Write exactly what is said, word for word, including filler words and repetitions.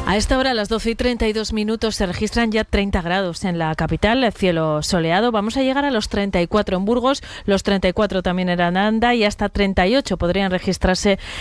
A esta hora, a las doce y treinta y dos minutos, se registran ya treinta grados en la capital, el cielo soleado. Vamos a llegar a los treinta y cuatro en Burgos, los treinta y cuatro también en Aranda y hasta treinta y ocho podrían registrarse